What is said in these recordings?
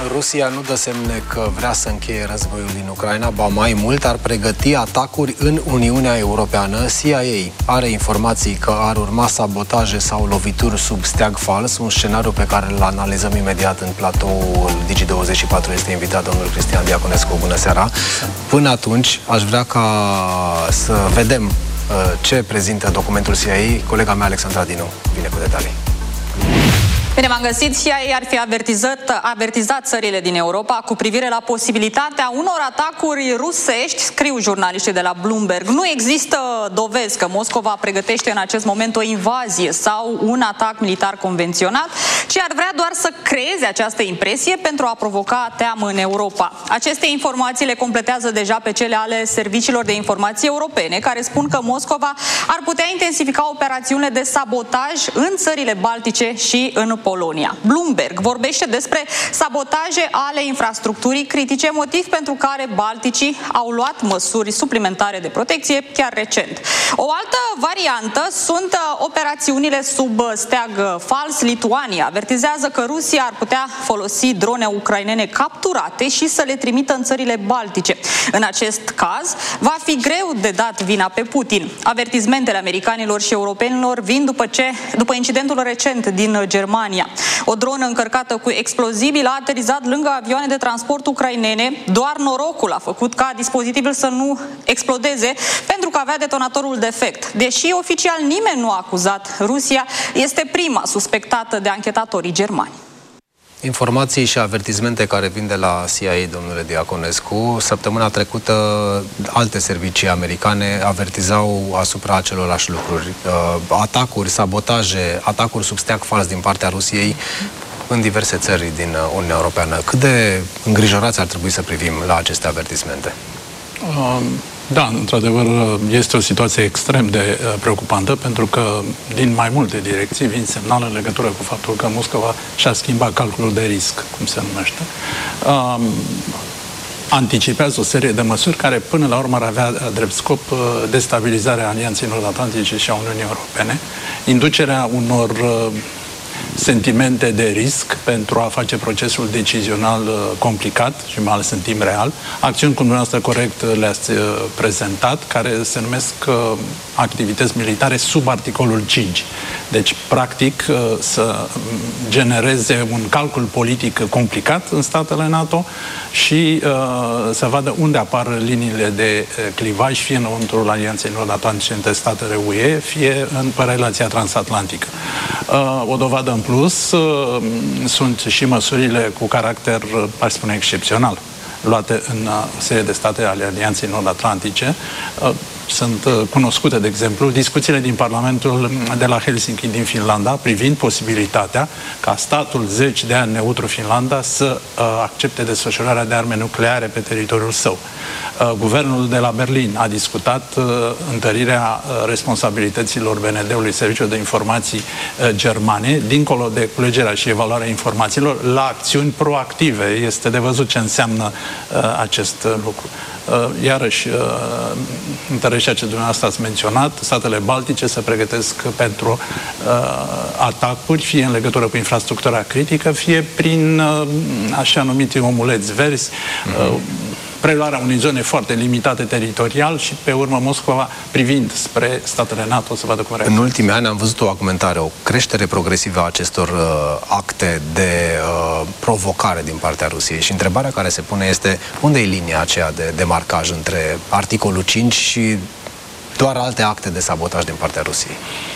Rusia nu dă semne că vrea să încheie războiul din Ucraina, ba mai mult ar pregăti atacuri în Uniunea Europeană. CIA are informații că ar urma sabotaje sau lovituri sub steag fals, un scenariu pe care îl analizăm imediat în platoul Digi24. Este invitat domnul Cristian Diaconescu. Bună seara! Până atunci, aș vrea ca să vedem ce prezintă documentul CIA. Colega mea, Alexandra Dinu, vine cu detalii. Bine, m-am găsit. CIA ar fi avertizat țările din Europa cu privire la posibilitatea unor atacuri rusești, scriu jurnaliștii de la Bloomberg. Nu există dovezi că Moscova pregătește în acest moment o invazie sau un atac militar convenționat, ci ar vrea doar să creeze această impresie pentru a provoca teamă în Europa. Aceste informații le completează deja pe cele ale serviciilor de informații europene, care spun că Moscova ar putea intensifica operațiunile de sabotaj în țările baltice și în Polonia. Bloomberg vorbește despre sabotaje ale infrastructurii critice, motiv pentru care balticii au luat măsuri suplimentare de protecție chiar recent. O altă variantă sunt operațiunile sub steag fals. Lituania avertizează că Rusia ar putea folosi drone ucrainene capturate și să le trimită în țările baltice. În acest caz, va fi greu de dat vina pe Putin. Avertizmentele americanilor și europenilor vin după incidentul recent din Germania. O dronă încărcată cu explozibili a aterizat lângă avioane de transport ucrainene. Doar norocul a făcut ca dispozitivul să nu explodeze, pentru că avea detonatorul defect. Deși oficial nimeni nu a acuzat Rusia, este prima suspectată de anchetatorii germani. Informații și avertizmente care vin de la CIA, domnule Diaconescu. Săptămâna trecută, alte servicii americane avertizau asupra acelorași lucruri. Atacuri, sabotaje, atacuri sub steag fals din partea Rusiei în diverse țări din Uniunea Europeană. Cât de îngrijorați ar trebui să privim la aceste avertismente? Da, într-adevăr, este o situație extrem de preocupantă, pentru că din mai multe direcții vin semnale în legătură cu faptul că Moscova și-a schimbat calculul de risc, cum se numește. Anticipează o serie de măsuri care până la urmă ar avea drept scop destabilizarea Alianței Nord-Atlantice și a Uniunii Europene, inducerea unor sentimente de risc pentru a face procesul decizional complicat și mai ales în timp real. Acțiuni, cum dumneavoastră corect le-ați prezentat, care se numesc activități militare sub articolul 5. Deci, practic, să genereze un calcul politic complicat în statele NATO și să vadă unde apar liniile de clivaj, fie înăuntrul Alianței Nord-Atlantice între statele UE, fie în relația transatlantică. O dovadă în plus sunt și măsurile cu caracter, aș spune, excepțional, luate în serie de state ale Alianței Nord-Atlantice. Sunt cunoscute, de exemplu, discuțiile din Parlamentul de la Helsinki din Finlanda privind posibilitatea ca statul 10 de ani neutru Finlanda să accepte desfășurarea de arme nucleare pe teritoriul său. Guvernul de la Berlin a discutat întărirea responsabilităților BND-ului, Serviciul de Informații germane, dincolo de culegerea și evaluarea informațiilor, la acțiuni proactive. Este de văzut ce înseamnă acest lucru. Iarăși, întărește ce dumneavoastră ați menționat, statele baltice se pregătesc pentru atacuri, fie în legătură cu infrastructura critică, fie prin așa numiti omuleți verzi, preluarea unei zone foarte limitate teritorial și, pe urmă, Moscova privind spre statele NATO să vadă cum reacționează. În ultimii ani am văzut o argumentare, o creștere progresivă a acestor acte de provocare din partea Rusiei și întrebarea care se pune este unde e linia aceea de demarcaj între articolul 5 și doar alte acte de sabotaj din partea Rusiei?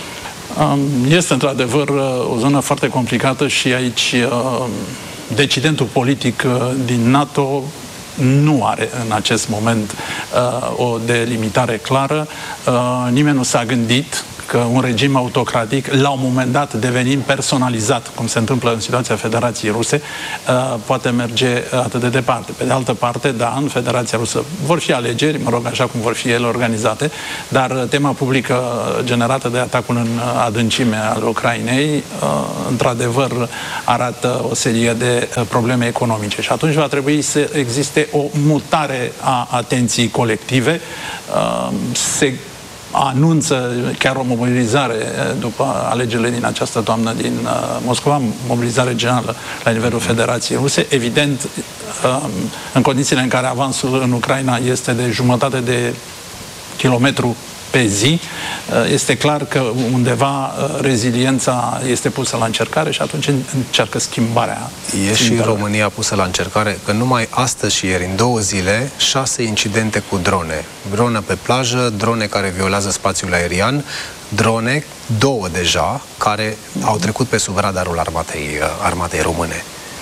Este într-adevăr o zonă foarte complicată și aici decidentul politic din NATO nu are în acest moment o delimitare clară. Nimeni nu s-a gândit că un regim autocratic, la un moment dat devenind personalizat, cum se întâmplă în situația Federației Ruse, poate merge atât de departe. Pe de altă parte, da, în Federația Rusă vor fi alegeri, mă rog, așa cum vor fi ele organizate, dar tema publică generată de atacul în adâncime al Ucrainei, într-ador arată o serie de probleme economice și atunci va trebui să existe o mutare a atenției colective. Se anunță chiar o mobilizare după alegerile din această toamnă din Moscova, mobilizare generală la nivelul Federației Ruse. Evident, în condițiile în care avansul în Ucraina este de jumătate de kilometru pe zi, este clar că undeva reziliența este pusă la încercare și atunci încearcă schimbarea. E și România pusă la încercare, că numai astăzi și ieri, în 2 zile, 6 incidente cu drone. Drone pe plajă, drone care violează spațiul aerian, drone, 2 deja, care au trecut pe sub radarul armatei române.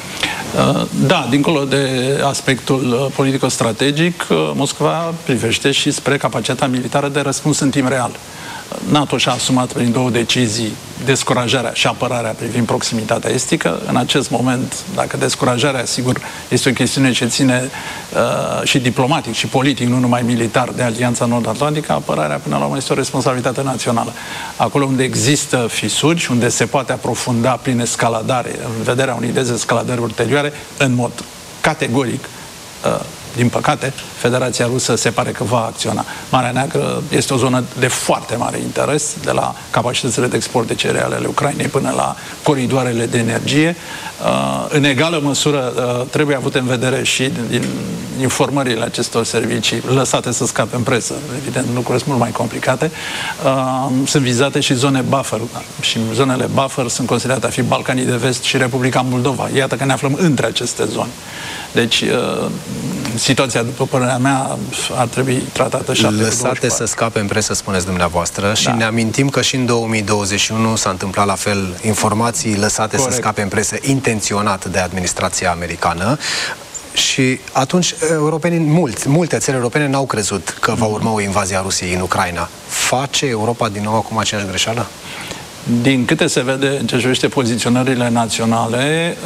Da, dincolo de aspectul politico-strategic, Moscova privește și spre capacitatea militară de răspuns în timp real. NATO și-a asumat prin 2 decizii descurajarea și apărarea privind proximitatea estică. În acest moment, dacă descurajarea, sigur, este o chestiune ce ține și diplomatic și politic, nu numai militar, de Alianța Nord-Atlantică, apărarea până la urmă este o responsabilitate națională. Acolo unde există fisuri și unde se poate aprofunda prin escaladare, în vederea unei dezescaladări ulterioare, în mod categoric, din păcate, Federația Rusă se pare că va acționa. Marea Neagră este o zonă de foarte mare interes, de la capacitățile de export de cereale ale Ucrainei până la coridoarele de energie. În egală măsură trebuie avut în vedere și din informările acestor servicii lăsate să scape în presă, evident lucruri mult mai complicate, sunt vizate și zone buffer. Și zonele buffer sunt considerate a fi Balcanii de Vest și Republica Moldova. Iată că ne aflăm între aceste zone. Deci, situația, după părerea mea, ar trebui tratată 7/24. Lăsate să scape în presă, spuneți dumneavoastră, și ne amintim că și în 2021 s-a întâmplat la fel, informații lăsate să scape în presă intenționat de administrația americană. Și atunci multe țări europene n-au crezut că va urma o invazie a Rusiei în Ucraina. Face Europa din nou acum aceeași greșeală? Din câte se vede în ce privește poziționările naționale,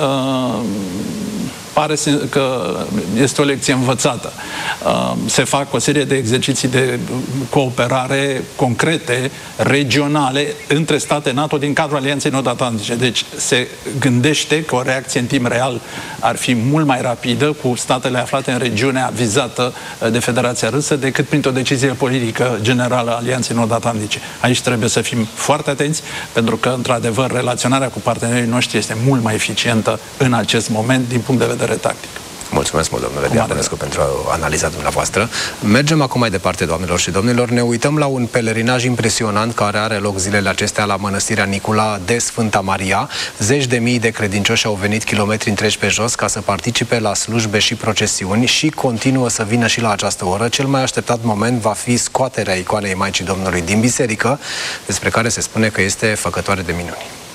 pare că este o lecție învățată. Se fac o serie de exerciții de cooperare concrete, regionale, între state NATO din cadrul Alianței Nord-Atlantice. Deci se gândește că o reacție în timp real ar fi mult mai rapidă cu statele aflate în regiunea vizată de Federația Rusă decât printr-o decizie politică generală a Alianței Nord-Atlantice. Aici trebuie să fim foarte atenți, pentru că, într-adevăr, relaționarea cu partenerii noștri este mult mai eficientă în acest moment din punct de vedere tactic. Mulțumesc mult, domnule Diaconescu, pentru analiza dumneavoastră. Mergem acum mai departe, doamnelor și domnilor. Ne uităm la un pelerinaj impresionant care are loc zilele acestea la Mănăstirea Nicula de Sfânta Maria. Zeci de mii de credincioși au venit kilometri întregi pe jos ca să participe la slujbe și procesiuni și continuă să vină și la această oră. Cel mai așteptat moment va fi scoaterea icoanei Maicii Domnului din biserică, despre care se spune că este făcătoare de minuni.